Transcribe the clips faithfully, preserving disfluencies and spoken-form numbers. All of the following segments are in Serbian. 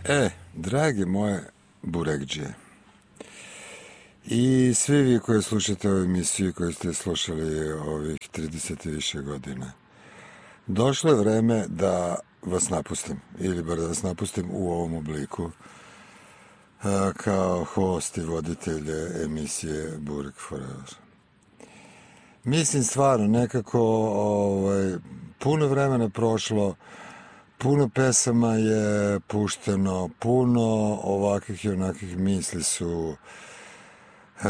E, drage moje burekđije, i svi vi koji slušate ovu emisiju, koji ste slušali ovih trideset i više godina, došlo je vreme da vas napustim, ili bar da vas napustim u ovom obliku, kao host i voditelj emisije Burek Forever. Mislim stvarno, nekako ovaj, puno vremena prošlo, puno pesama je pušteno, puno ovakvih i onakvih misli su e,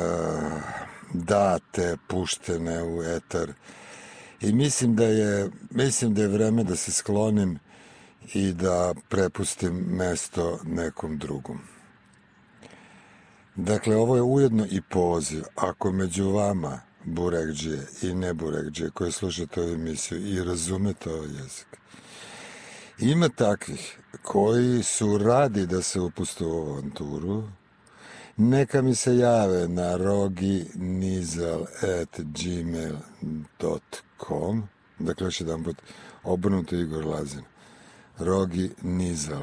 date, puštene u etar. I mislim da je, mislim da je vreme da se sklonim i da prepustim mesto nekom drugom. Dakle, ovo je ujedno i poziv. Ako među vama, burekđije i ne burekđije, koji slušate ovu emisiju i razumete ovaj jezik, ima takvih koji su radi da se upuste u ovu avanturu, neka mi se jave na roginizal at gmail dot com. Dakle, još jedan put, obrnuto Igor Lazin. roginizal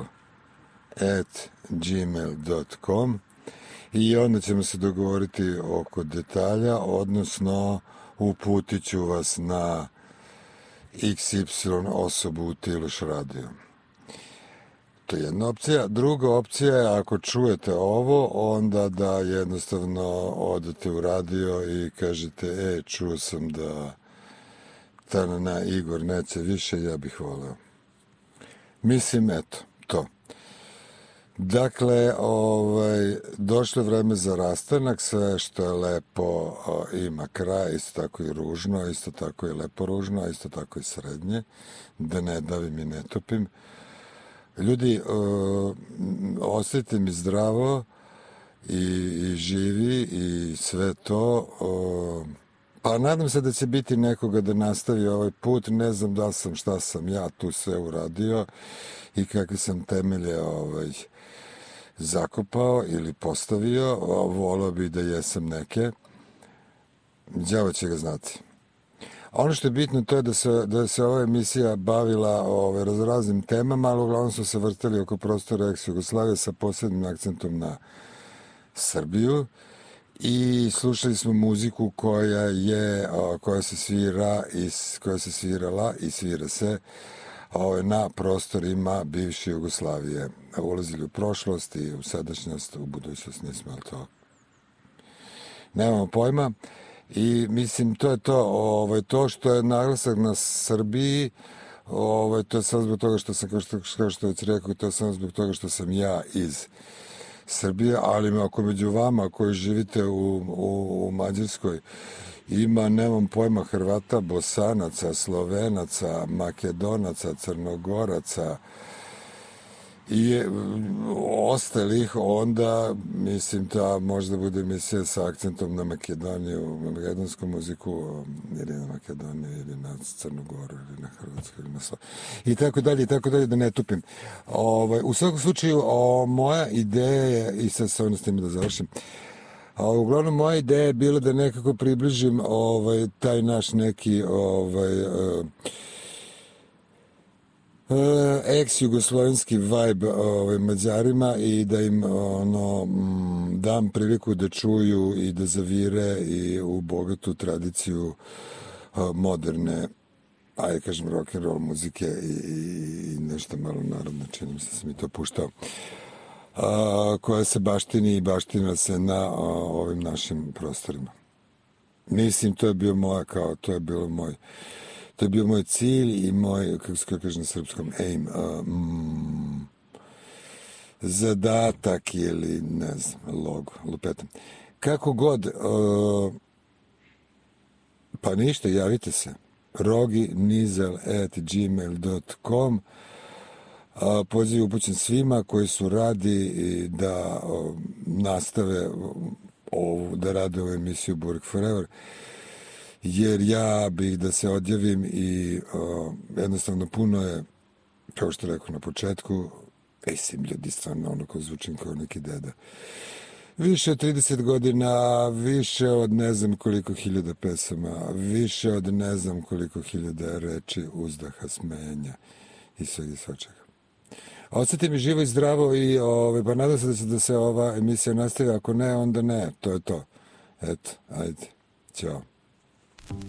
at gmail dot com i onda ćemo se dogovoriti oko detalja, odnosno uputit ću vas na iks ipsilon osobu u Tiluš radio. To je jedna opcija. Druga opcija je, ako čujete ovo, onda da jednostavno odete u radio i kažete, e, čuo sam da tanana Igor neće više, ja bih voleo. Mislim, eto, to. Dakle, ovaj, došlo je vreme za rastanak, sve što je lepo o, ima kraj, isto tako i ružno, isto tako i lepo ružno, a isto tako i srednje, da ne davim i ne topim. Ljudi, o, ostajte mi zdravo i, i živi i sve to. O, pa nadam se da će biti nekoga da nastavi ovaj put, ne znam da sam, šta sam ja tu sve uradio i kakve sam temelje ovaj, zakopao ili postavio, volao bi da jesam neke, đavo će ga znati. Ono što je bitno to je da se, da se ova emisija bavila ove, raznim temama, ali uglavnom su se vrtali oko prostora ex-Jugoslavije sa posebnim akcentom na Srbiju i slušali smo muziku koja je, koja se svira i koja se svirala i svira se na prostorima bivše Jugoslavije. Ulazili u prošlost i u sadašnjost, u budućnost nismo, ali to nemamo pojma. I mislim, to je to, ovaj, to što je naglasak na Srbiji, ovaj, to je samo zbog toga što sam, kao što, kao što već rekao, to je samo zbog toga što sam ja iz Srbije, ali ako među vama koji živite u, u, u Mađarskoj ima, nemam pojma, Hrvata, Bosanaca, Slovenaca, Makedonaca, Crnogoraca i ostalih, onda mislim da možda bude emisija sa akcentom na Makedoniju, na makedonsku muziku, ili na Makedoniju, ili na Crnogoru, ili na Hrvatsku, ili na Sloveniju, i tako dalje, i tako dalje, da ne tupim. Ovaj, u svakom slučaju, o, moja ideja je, i sad se ono s tim da završim, a uglavnom moja ideja je bila da nekako približim ovaj, taj naš neki ovaj, uh, uh, ex-jugoslovenski vibe ovaj, Mađarima i da im ono, m, dam priliku da čuju i da zavire i u bogatu tradiciju uh, moderne, ajde kažem, rock'n'roll muzike i, i, i nešto malo narodno, čini mi se da sam i to puštao. A, koja se baštini i baština se na a, ovim našim prostorima. Mislim, to je bio moja, kao, to je bilo moj, to je bio moj cilj i moj, kako se kaže na srpskom, aim, a, mm, zadatak ili, ne znam, logo, lupetam. Kako god, a, pa ništa, javite se. roginizal at gmail dot com. Poziv upućen svima koji su radi da o, nastave ovu, da rade ovu emisiju Burek Forever, jer ja bih da se odjavim i o, jednostavno puno je, kao što rekao na početku, esim ljudi, stvarno ono ko zvučim kao neki deda. Više od trideset godina, više od ne znam koliko hiljada pesama, više od ne znam koliko hiljada reči, uzdaha, smenja i svega i svačega. Osjeti mi živo i zdravo i ovaj, pa nadam se da će da se ova emisija nastavi, ako ne, onda ne, to je to. Eto, ajde, ćao.